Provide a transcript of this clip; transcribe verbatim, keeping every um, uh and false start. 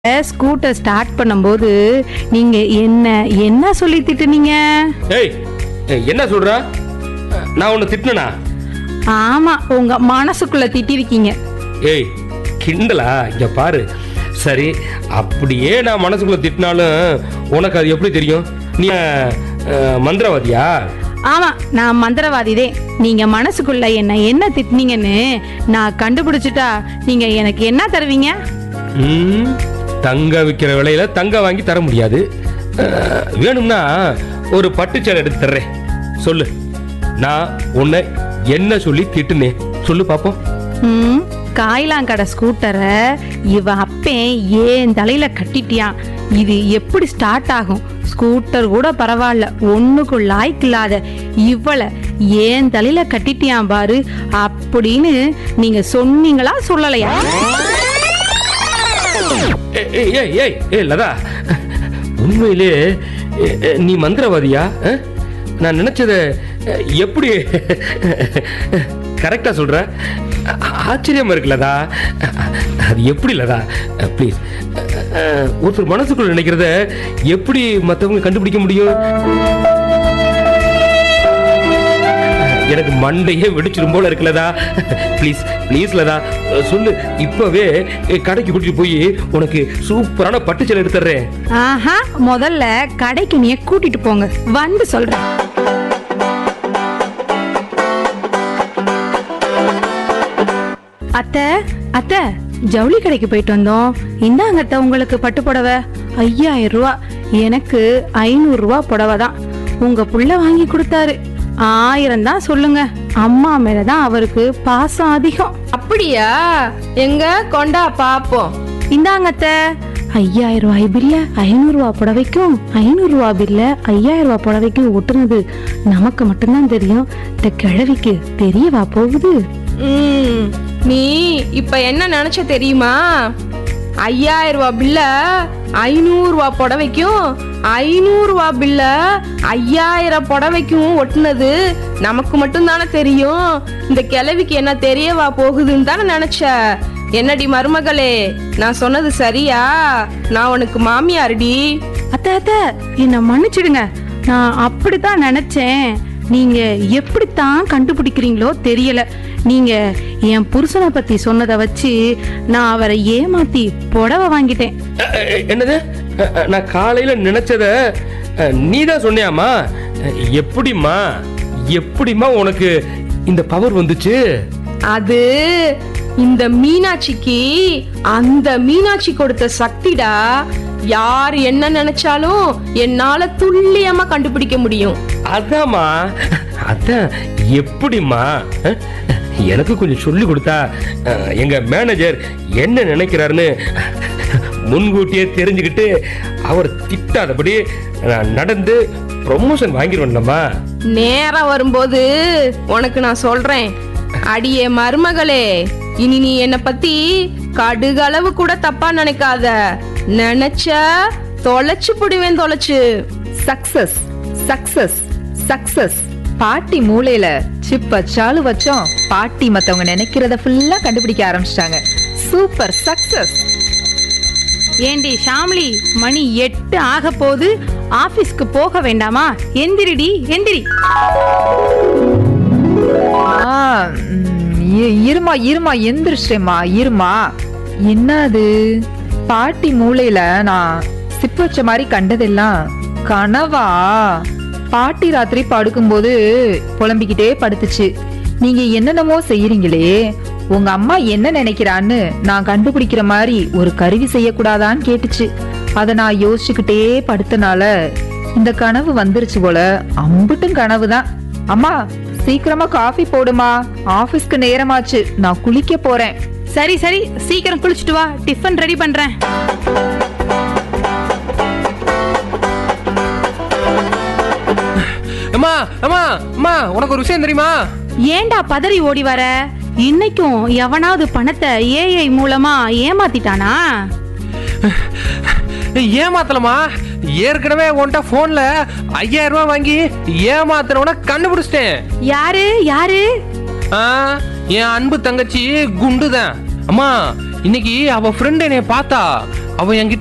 Scooter start பண்ணும்போது நீங்க என்ன என்ன சொல்லி திட்டுனீங்க? ஏய் ஏய், என்ன சொல்ற? நான் உன்னை திட்டினா? ஆமா, உங்க மனசுக்குள்ள திட்டிருக்கீங்க. ஏய் கிண்டலா? இங்க பாரு. சரி, அப்படியே நான் மனசுக்குள்ள திட்டினாலும் உனக்கு அது எப்படி தெரியும்? நீ அஹ், மந்திரவாதியா? ஆமா, நான் மந்திரவாதிதே. நீங்க மனசுக்குள்ள என்ன என்ன திட்டினீங்கன்னு நான் கண்டுபிடிச்சிட்டா நீங்க எனக்கு என்ன தருவீங்க? ம், தங்க விற்கிற விலையில தங்க வாங்கி தர முடியாது. அஹ், வேணும்னா ஒரு பட்டுச்சேலை எடுத்து தர்றேன். சொல்லு, நான் உன்னை என்ன சொல்லி திட்டுனேன்? சொல்லு பாப்போம். ம், காய்லாங்கடை ஸ்கூட்டரை இவ அப்பேன் ஏன் தலையில கட்டிட்டியான். இது எப்படி ஸ்டார்ட் ஆகும்? ஸ்கூட்டர் கூட பரவாயில்ல, ஒண்ணுக்கு லாய்க்கு இல்லாத இவளை ஏன் தலையில கட்டிட்டியான் பாரு அப்படின்னு நீங்க சொன்னீங்களா சொல்லலையா? ஏய், ஏய், ஏய், ஏய், ஏய், லதா, உண்மையிலே எ- எ- நீ மந்திரவாதியா? அஹ்? நான் நினைச்சத அஹ், எப்படி கரெக்டா சொல்ற? ஆ- ஆச்சரியமா இருக்கு லதா. அது எப்படி லதா? ப்ளீஸ், ஒருத்தர் மனசுக்குள்ள நினைக்கிறத எப்படி மற்றவங்க கண்டுபிடிக்க முடியும்? எனக்கு மண்டையே வெடிச்சிரும் போல இருக்குலதா. ப்ளீஸ் ப்ளீஸ் லதா, சொல்லு. இப்பவே கடைக்கு கூட்டிட்டு போய் உனக்கு சூப்பரான பட்டுச்சேலை எடுத்துறேன். ஆஹா, முதல்ல கடைக்கு நீ கூட்டிட்டு போங்க, வந்து சொல்றேன். அத்தை அத்தை, ஜவுளி கடைக்கு போயிட்டு வந்தோம். இந்தாங்க அத்தை, உங்களுக்கு பட்டு புடவை ஐயாயிரம் ரூபா. எனக்கு ஐநூறு ரூபா புடவை தான் உங்க புள்ள வாங்கி கொடுத்தாரு. ஆயிரம் தான் சொல்லுங்க, அம்மா மேலதான் அவருக்கு பாசம் அதிகம். அப்படியா? எங்க கொண்டா பாப்போம். இந்தாங்க அத்தை, ஐயாயிரம் ரூபாய் பில்ல ஐநூறு ரூபா புடவைக்கும் ஐநூறு ரூபா பில்ல ஐயாயிரம் ரூபாய் புடவைக்கும் ஒட்டுனது நமக்கு மட்டும்தான் தெரியும். இந்த கிழவிக்கு தெரியவா போகுது? ம், நீ இப்ப என்ன நினைச்ச தெரியுமா? ஐயாயிரம் ரூபாய் பில்ல ஐநூறு ரூபாய் புடவைக்கும் ஐநூறு ரூபாய் பில்ல ஐயாயிரம் புடவைக்கும் ஒட்டுனது நமக்கு மட்டும் தானே தெரியும். இந்த கிழவிக்கு என்ன தெரியவா போகுதுன்னு தானே நினைச்ச. என்னடி மருமகளே, நான் சொன்னது சரியா? நான் உனக்கு மாமியாருடி. அத்தை அத்தை, என்ன மன்னிச்சிடுங்க, நான் அப்படித்தான் நினைச்சேன். நீங்க எப்படித்தான் கண்டுபிடிக்கிறீங்களோ தெரியல. நீங்க என் புருஷனை பத்தி சொன்னதை வச்சு நான் அவரை ஏமாத்தி புடவை வாங்கிட்டேன். அஹ், அஹ், என்னது? அஹ், அஹ், நான் காலையில நினைச்சத நீதான் சொன்னியாமா? அஹ், எப்படிம்மா எப்படிம்மா உனக்கு இந்த பவர் வந்துச்சு? அது இந்த மீனாட்சிக்கு அந்த மீனாட்சி கொடுத்த சக்திடா. யார் என்ன நினைச்சாலும் என்னால துல்லியமா கண்டுபிடிக்க முடியும். அதாம்மா, அதான் எப்படிம்மா? அஹ், எனக்கு கொஞ்சம் சொல்லி கொடுத்தா அஹ், எங்க மேனேஜர் என்ன நினைக்கிறாருன்னு முன்கூட்டியே தெரிஞ்சுக்கிட்டு அவர் திட்டாதபடி நான் நடந்து ப்ரொமோஷன் வாங்கிடுவேன்லம்மா. நேரம் வரும்போது உனக்கு நான் சொல்றேன். அடியே மருமகளே, இனி நீ என்ன பத்தி கடுகளவு கூட தப்பா நினைக்காத. நினைச்ச தொலைச்சு புடுவேன், தொலைச்சு. Success success success. பாட்டி மூளையில சிப் வச்சாலும் வச்சோம், பாட்டி மத்தவங்க நினைக்கிறத ஃபுல்லா கண்டுபிடிக்க ஆரம்பிச்சிட்டாங்க. Super success. ஏண்டி ஷாம்லி, மணி எட்டு ஆக போது, ஆபீஸ்க்கு போக வேண்டாமா? எந்திரிடி எந்திரி. ஆ, ம், இ- இருமா இருமா எந்திரிச்சேம்மா, இருமா. என்னது, பாட்டி மூளையில நான் சிப் வச்ச மாதிரி கண்டதெல்லாம் கனவா? பாட்டி ராத்திரி படுக்கும்போது புலம்பிக்கிட்டே படுத்துச்சு. நீங்க என்னென்னமோ செய்யறீங்களே, உங்க அம்மா என்ன நினைக்கிறான்னு நான் கண்டுபிடிக்கிற மாதிரி ஒரு கருவி செய்யக்கூடாதான்னு கேட்டுச்சு. அத நான் யோசிச்சுக்கிட்டே படுத்தனால இந்த கனவு வந்துருச்சு போல. அம்புட்டும் கனவு தான். அம்மா, சீக்கிரமா காஃபி போடுமா, ஆபீஸ்க்கு நேரமாச்சு, நான் குளிக்க போறேன். சரி சரி, சீக்கிரம் குளிச்சுட்டு வா, டிஃபன் ரெடி பண்றேன். அம்மா அம்மா அம்மா, உனக்கு ஒரு விஷயம் தெரியுமா? ஏண்டா பதறி ஓடி வர? இன்னைக்கும் எவனாவது பணத்தை ஏஐ மூலமா ஏமாத்திட்டானா? ஏமாத்தலமா, ஏற்கனவே உன்கிட்ட போன்ல ஐயாயிரம் ரூபாய் வாங்கி ஏமாத்துறவன கண்டுபிடிச்சிட்டேன். யாரு யாரு? ஆ, என் அன்பு தங்கச்சி குண்டுதான். அம்மா, இன்னைக்கு அவ ஃப்ரெண்ட் என்னைய பார்த்தா. அவன் என்கிட்ட